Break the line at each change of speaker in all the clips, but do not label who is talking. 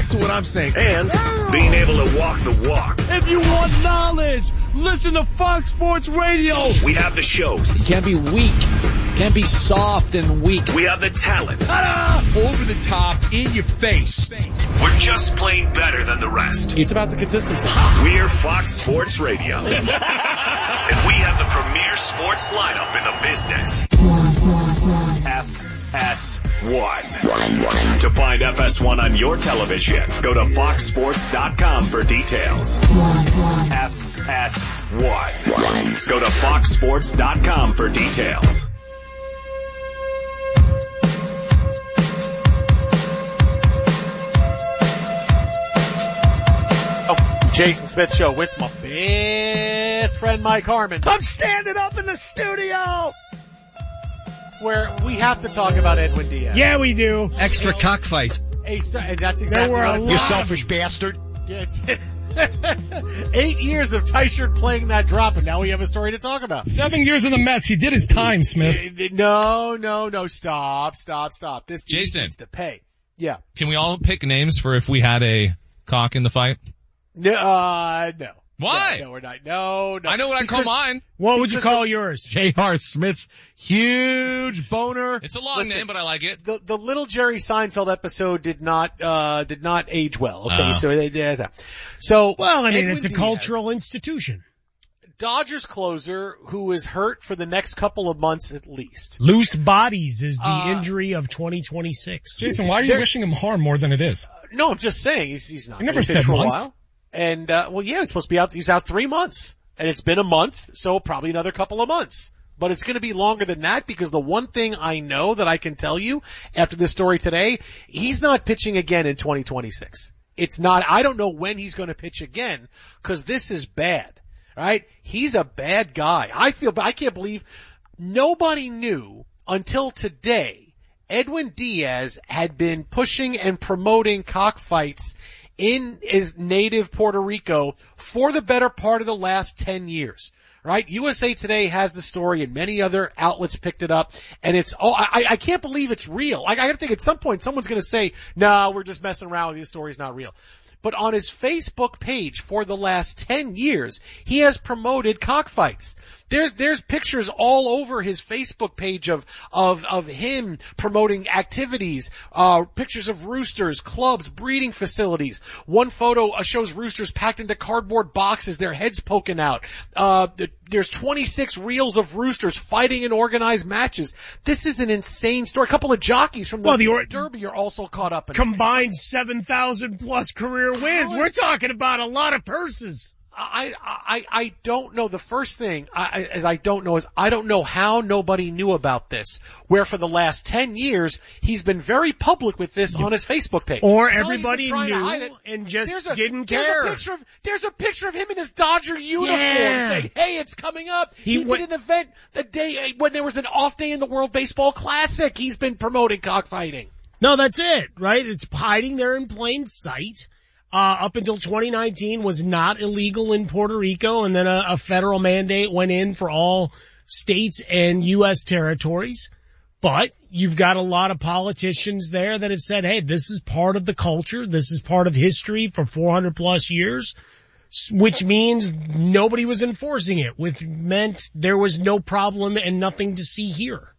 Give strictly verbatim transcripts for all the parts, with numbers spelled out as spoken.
That's what I'm saying.
And being able to walk the walk.
If you want knowledge, listen to Fox Sports Radio.
We have the shows.
Can't be weak. Can't be soft and weak.
We have the talent.
Ta-da! Over the top, in your face.
We're just plain better than the rest.
It's about the consistency.
We're Fox Sports Radio. And we have the premier sports lineup in the business. F S one. To find F S one on your television, go to fox sports dot com for details. F S one. Go to fox sports dot com for details.
Jason Smith Show with my best friend Mike Harmon.
I'm standing up in the studio.
Where we have to talk about Edwin Diaz.
Yeah, we do.
Extra cockfights.
A star, and that's exactly
were a
what it's
lot.
You
selfish
bastard. Yeah, it's eight years of Teichert playing that drop, and now we have a story to talk about.
Seven years in the Mets. He did his time, Smith.
No, no, no. Stop, stop, stop. This
Jason
needs to pay. Yeah.
Can we all pick names for if we had a cock in the fight?
No, uh, no.
Why?
No, no, we're not. No, no.
I know what
because,
I call mine.
What would you call
the,
yours?
J R. Smith's huge boner.
It's a long
Listen,
name, but I like it.
The the little Jerry Seinfeld episode did not uh did not age well. Okay,
uh.
so it, it, so
well, I mean,
Edwin
it's a
Diaz,
cultural institution.
Dodgers closer who is hurt for the next couple of months at least.
Loose bodies is the
uh,
injury of twenty twenty-six.
Jason, why are you
there,
wishing him harm more than it is?
Uh, no, I'm just saying he's he's not.
He never
he's
said
for
months.
a while. And, uh, well, yeah, he's supposed to be out, he's out three months. And it's been a month, so probably another couple of months. But it's gonna be longer than that because the one thing I know that I can tell you after this story today, he's not pitching again in twenty twenty-six. It's not, I don't know when he's gonna pitch again, cause this is bad. Right? He's a bad guy. I feel, but I can't believe nobody knew until today Edwin Diaz had been pushing and promoting cockfights in his native Puerto Rico for the better part of the last ten years. Right? U S A Today has the story and many other outlets picked it up and it's, oh, I, I can't believe it's real. Like, I have to think at some point someone's gonna say, no, we're just messing around with you, the story's not real. But on his Facebook page for the last ten years, he has promoted cockfights. There's, there's pictures all over his Facebook page of, of, of him promoting activities, uh, pictures of roosters, clubs, breeding facilities. One photo shows roosters packed into cardboard boxes, their heads poking out. Uh, there's twenty-six reels of roosters fighting in organized matches. This is an insane story. A couple of jockeys from the,
well, the or-
Derby are also caught up in
combined seven thousand plus career wins. We're talking about a lot of purses.
I, I, I don't know. The first thing I, as I don't know is I don't know how nobody knew about this, where for the last ten years, he's been very public with this on his Facebook page.
Or
He's
everybody knew and just
a,
didn't
there's
care.
A picture of, there's a picture of him in his Dodger uniform
yeah.
saying, hey, it's coming up.
He,
he
went,
did an event the day when there was an off day in the World Baseball Classic. He's been promoting cockfighting.
No, that's it, right? It's hiding there in plain sight. Uh, up until twenty nineteen was not illegal in Puerto Rico, and then a, a federal mandate went in for all states and U S territories. But you've got a lot of politicians there that have said, hey, this is part of the culture. This is part of history for four hundred plus years, which means nobody was enforcing it, which meant there was no problem and nothing to see here.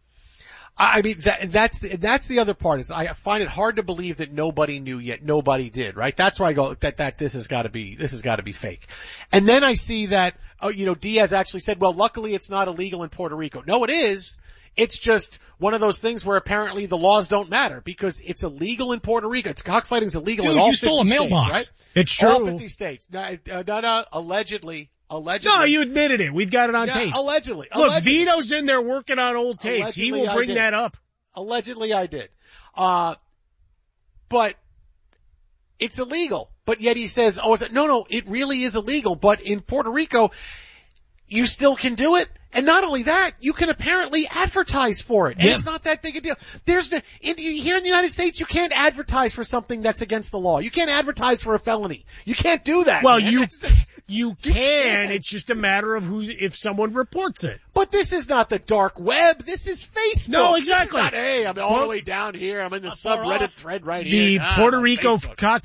I mean, that, that's the, that's the other part is I find it hard to believe that nobody knew yet nobody did, right? That's why I go, that, that this has gotta be, this has gotta be fake. And then I see that, oh, you know, Diaz actually said, well, luckily it's not illegal in Puerto Rico. No, it is. It's just one of those things where apparently the laws don't matter because it's illegal in Puerto Rico. It's cockfighting's illegal
Dude,
in all
you
fifty
stole a
states,
mailbox.
right?
It's true.
All fifty states. No, uh, no, no, allegedly. Allegedly.
No, you admitted it. We've got it on
yeah,
tape.
Allegedly.
Look,
allegedly.
Vito's in there working on old tapes.
Allegedly,
he will bring that up.
Allegedly I did. Uh, but it's illegal. But yet he says, oh, it's, no, no, it really is illegal. But in Puerto Rico, you still can do it. And not only that, you can apparently advertise for it. And
yeah.
it's not that big a deal. There's no, in, here in the United States, you can't advertise for something that's against the law. You can't advertise for a felony. You can't do that.
Well,
man.
you,
That's, that's,
you can. It's just a matter of who, if someone reports it.
But this is not the dark web. This is Facebook.
No, exactly.
This is not, hey, I'm all well, the way down here. I'm in the subreddit thread right
the
here.
The Puerto
ah,
Rico
Facebook.
cock